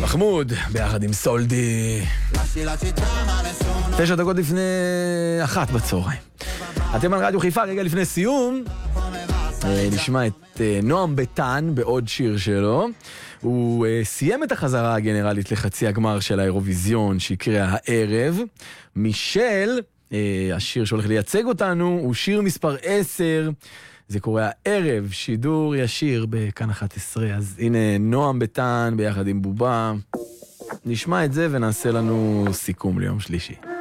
מחמוד, ביחד עם סולדי. 9 דקות לפני 1 בצהריים. אתם על רדיו חיפה, רגע לפני סיום. נשמע את נועם ביטן בעוד שיר שלו. הוא סיים את החזרה הגנרלית לחצי הגמר של האירוויזיון שיקרה הערב. מישל, השיר שהולך לייצג אותנו, הוא שיר מספר 10. זה קורה הערב, שידור ישיר בכאן 11. אז הנה נועם ביטן ביחד עם בובה. נשמע את זה ונעשה לנו סיכום ליום שלישי.